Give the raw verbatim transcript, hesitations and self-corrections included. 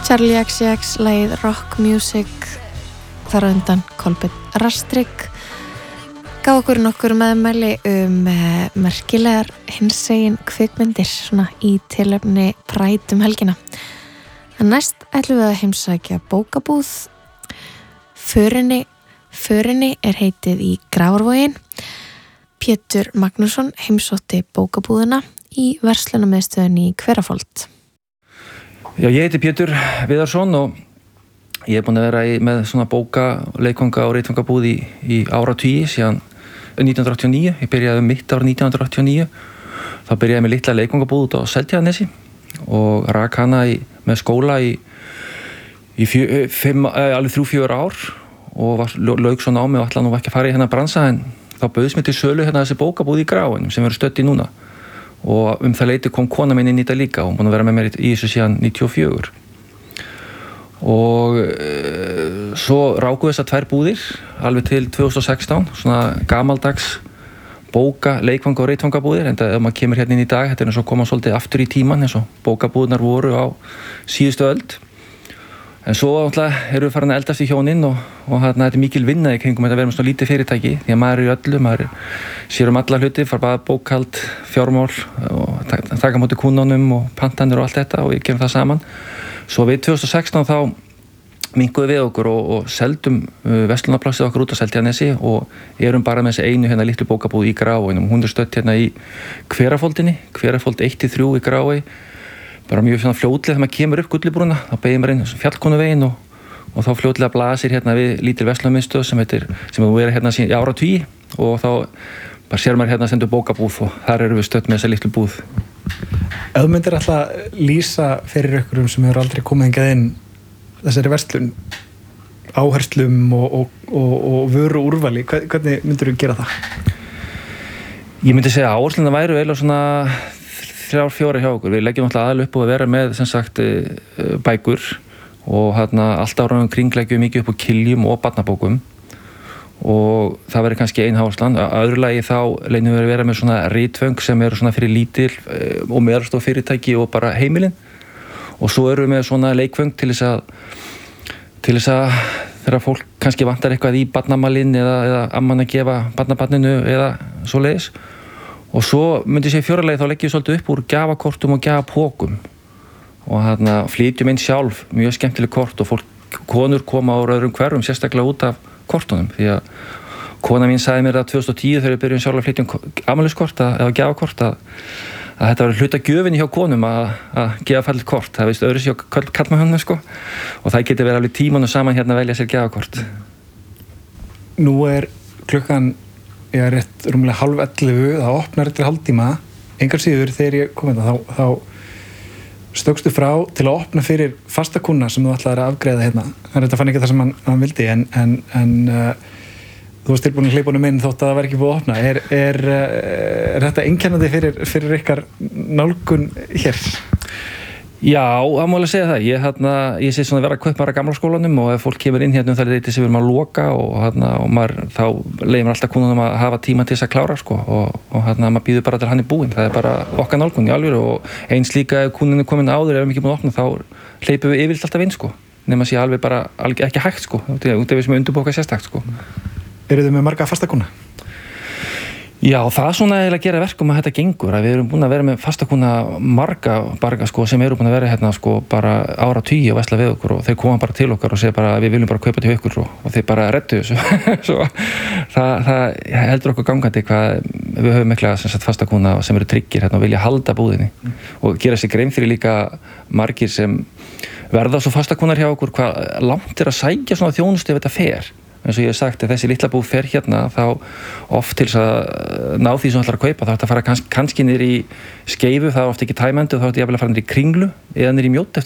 Charlie X C X, lagið Rock Music, þar á undan Kolbeinn Rastrik, gaf okkur nokkur meðmæli um uh, merkilegar hinsegin kvikmyndir svona í tilefni Pride um helgina. En næst ætlum við að heimsækja bókabúð. Förinni, Förinni er heitið í Grafarvogin. Pétur Magnússon heimsótti bókabúðina í verslunarmiðstöðinni í Hverafold. Já, ég heiti Pétur Viðarsson og ég er búinn að vera í, með svona bóka, leikvanga og ritfangabúð í, í áratugi síðan nítján hundruð áttatíu og níu. Ég byrjaði um mitt ár nítján hundruð áttatíu og níu. Þá byrjaði ég með litla leikvangabúð út á Seltjarnarnesi og rak hana í, með skóla í, í fjö, fimm, eh, alveg þrjú, fjögur ár og var, lauk svo námi og ætlaði nú ekki að fara í hennar bransa, en þá bauðst mér til sölu hérna þessi bókabúð í Gráinum sem við erum stödd í núna. Og um það leyti kom kona mín inn í þetta líka og hún búin að vera með mér í þessu síðan níutíu og fjögur. Og e, svo ráku þessar tvær búðir alveg til tvö þúsund og sextán, svona gamaldags bóka, leikfanga og ritfangabúðir, en það ef maður kemur hérna inn í dag, þetta er eins og koma svolítið aftur í tíman eins og bókabúðirnar voru á síðustu öld. En svo alltaf eru við farin að eldast í hjónin og, og hérna, þetta er mikil vinna í kringum þetta að vera með svona lítið fyrirtæki, því að maður er í öllu, maður er, sér um alla hluti, fara bara bókhald, fjármál og taka móti kúnunum og pantanir og allt þetta og við gerum það saman. Svo við tvö þúsund og sextán þá minnkuðum við okkur og, og seldum uh, verslunarplássið okkur út á Seltjarnarnesi og erum bara með þessi einu hérna litlu bókabúð í Gráinum. Hún er stödd hérna í Hverafoldinni, Hverafold eitt til þrjú í Grái. Bara mjög svona fljótlega þegar maður kemur upp Gullibrúna, þá beygir maður inn Fjallkonuveginn og, og þá fljótlega blasir hérna við lítil verslunarmiðstöð sem heitir, sem hefur verið hérna síðan í áratugi og þá bara sér maður hérna stendur bókabúð og þar erum við stödd með þessa litlu búð. Ef þú myndir alltaf lýsa fyrir ykkurum sem hefur aldrei komið hingað inn þessari verslun, áherslum og, og, og, og vöru úrvali, hvernig myndir þú gera það? Ég myndi segja að áhersluna væru eiginlega svona þrjár, fjórar hjá okkur. Við leggjum náttúrulega aðal upp og að vera með sem sagt bækur og hérna allt áraðum kring leggjum mikið upp á kiljum og barnabókum og það verður kannski ein áherslan. Að öðru lagi þá leynum við að vera með svona ritföng sem eru svona fyrir lítil og meðalstór fyrirtæki og bara heimilin og svo erum við með svona leikföng til þess að til þess að þegar fólk kannski vantar eitthvað í barnamalinn eða, eða amman að gefa barnabarninu eða svoleiðis. Og svo myndi ég segja fjóralegi þá leggjum við svolítið upp úr gjafakortum og gjafapókum og hérna flytjum inn sjálf mjög skemmtileg kort og fólk, konur koma á öðrum hverfum sérstaklega út af kortunum því að kona mín sagði mér að tvö þúsund og tíu þegar við byrjum sjálf að flytja um afmæliskort eða gjafakort að, að þetta var hluta gjöfinni hjá konum að, að gefa fallið kort, það veist öðru sér kallmannhönnum sko og það getur verið alveg tímanu saman hérna að velja sér gjafakort. Nú er klukkan ég er rétt rúmlega hálf ellefu, það opnar eftir hálftíma, engar síður þegar ég kom þetta, þá, þá stökkstu frá til að opna fyrir fasta kúnna sem þú ætlaðir að afgreiða hérna. Það er þetta fann ekki það sem hann, hann vildi, en, en, en uh, þú varst tilbúin að hleypa honum inn þótt að það var ekki búið að opna. Er, er, er þetta einkennandi fyrir, fyrir ykkar nálgun hér? Já, það má alveg segja það. Ég, hérna, ég sé svona vera að kaupa bara gamla skólanum og ef fólk kemur inn hérna um það leyti sem við erum að loka og, hérna, og maður, þá leiðir maður alltaf kúnunum að hafa tíma til þess að klára sko, og, og hérna, maður býður bara til hann er búinn. Það er bara okkar nálgun í alvöru og eins líka ef kúnun er komin áður ef við ekki búin að opna þá hleypum við yfirleitt alltaf inn sko, nema sé alveg bara alveg ekki hægt sko, út af við sem er undirbókað sérstakt sko. Eru þið með marga fastakúnna? Já, það er svona eiginlega að gera verkum að þetta gengur, að við erum búin að vera með fastakúnna marga barga sko, sem eru búin að vera hérna sko, bara áratugi og vesla við okkur og þeir koma bara til okkar og segja bara við viljum bara kaupa til ykkur og, og þeir bara reddu þessu. Svo, það, það heldur okkur gangandi hvað við höfum mikla fastakúnna sem eru tryggir hérna, og vilja halda búðinni mm. og gera sér grein fyrir líka margir sem verða svo fastakúnnar hjá okkur hvað langt er að sækja svona þjónustu ef þetta fer. eins og ég hef sagt, ef þessi litla búð fer hérna þá oft til þess að ná því sem þú ætlar að kaupa, þá ætti að fara kannski, kannski niður í Skeifu, það er oft ekki tæmandi og þá ætti ég að fara niður í Kringlu eða niður í Mjódd eftir